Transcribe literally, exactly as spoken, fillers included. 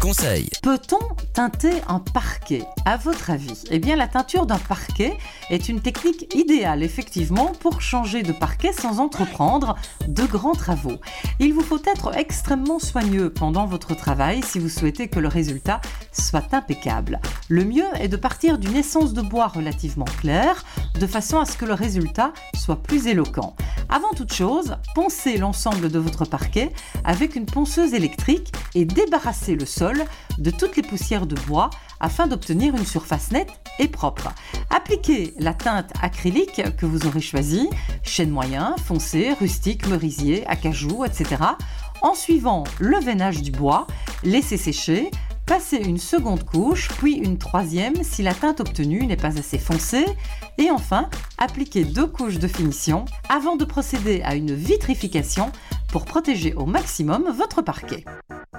conseils. Peut-on teinter un parquet? À votre avis? Eh bien, la teinture d'un parquet est une technique idéale, effectivement, pour changer de parquet sans entreprendre de grands travaux. Il vous faut être extrêmement soigneux pendant votre travail si vous souhaitez que le résultat soit impeccable. Le mieux est de partir d'une essence de bois relativement claire, de façon à ce que le résultat soit plus éloquent. Avant toute chose, poncez l'ensemble de votre parquet avec une ponceuse électrique et débarrassez le sol de toutes les poussières de bois afin d'obtenir une surface nette et propre. Appliquez la teinte acrylique que vous aurez choisie, chêne moyen, foncé, rustique, merisier, acajou, et cetera. En suivant le veinage du bois, laissez sécher. Passez une seconde couche, puis une troisième si la teinte obtenue n'est pas assez foncée. Et enfin, appliquez deux couches de finition avant de procéder à une vitrification pour protéger au maximum votre parquet.